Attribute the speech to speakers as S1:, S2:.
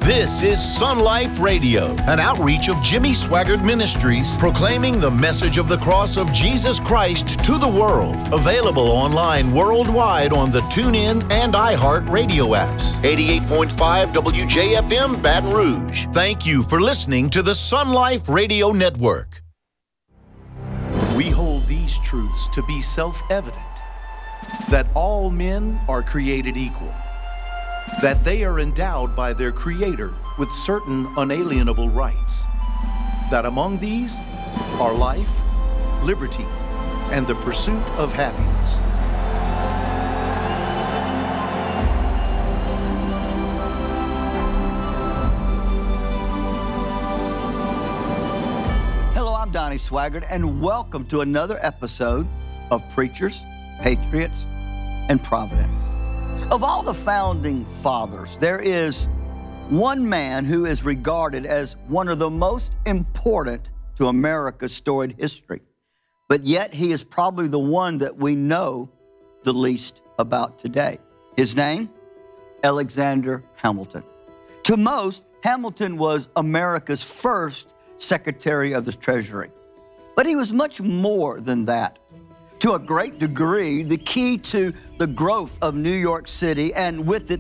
S1: This is Sun Life Radio, an outreach of Jimmy Swaggart Ministries, proclaiming the message of the cross of Jesus Christ to the world. Available online worldwide on the TuneIn and iHeart radio apps.
S2: 88.5 WJFM Baton Rouge.
S1: Thank you for listening to the Sun Life Radio Network. We hold these truths to be self-evident, that all men are created equal, that they are endowed by their Creator with certain unalienable rights, that among these are life, liberty, and the pursuit of happiness.
S3: Hello, I'm Donnie Swaggart, and welcome to another episode of Preachers, Patriots, and Providence. Of all the founding fathers, there is one man who is regarded as one of the most important to America's storied history. But yet he is probably the one that we know the least about today. His name? Alexander Hamilton. To most, Hamilton was America's first Secretary of the Treasury. But he was much more than that. To a great degree, the key to the growth of New York City and with it